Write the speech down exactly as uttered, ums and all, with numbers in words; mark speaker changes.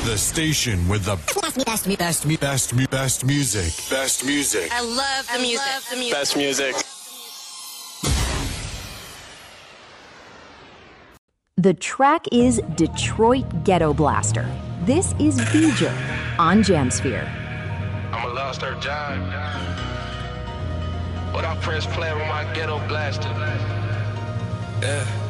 Speaker 1: The station with the best, best, best, best, best, best music. Best music.
Speaker 2: I love the I music. Love the music.
Speaker 3: Best music.
Speaker 4: The track is Detroit Ghetto Blaster. This is Beeger on Jamsphere.
Speaker 5: I'm a lost her job. But I press play with my ghetto blaster. Yeah.